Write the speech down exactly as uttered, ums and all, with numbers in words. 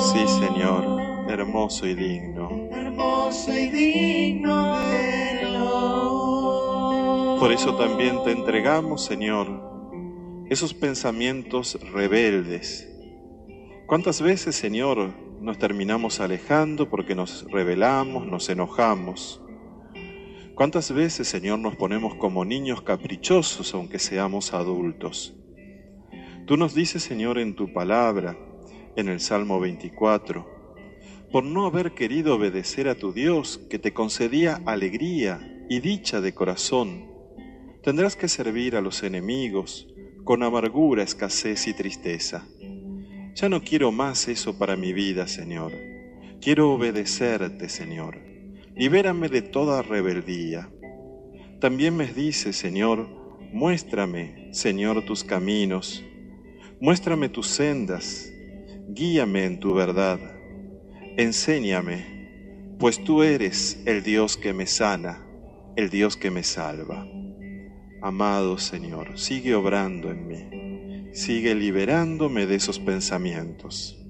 Sí, Señor, hermoso y digno. Hermoso y digno de Dios. Por eso también te entregamos, Señor, esos pensamientos rebeldes. ¿Cuántas veces, Señor, nos terminamos alejando porque nos rebelamos, nos enojamos? ¿Cuántas veces, Señor, nos ponemos como niños caprichosos aunque seamos adultos? Tú nos dices, Señor, en tu palabra, en el Salmo veinticuatro, por no haber querido obedecer a tu Dios, que te concedía alegría y dicha de corazón, tendrás que servir a los enemigos con amargura, escasez y tristeza. Ya no quiero más eso para mi vida, Señor. Quiero obedecerte, Señor. Libérame de toda rebeldía. También me dice, Señor, muéstrame, Señor, tus caminos. Muéstrame tus sendas. Guíame en tu verdad. Enséñame, pues tú eres el Dios que me sana, el Dios que me salva. Amado Señor, sigue obrando en mí. Sigue liberándome de esos pensamientos.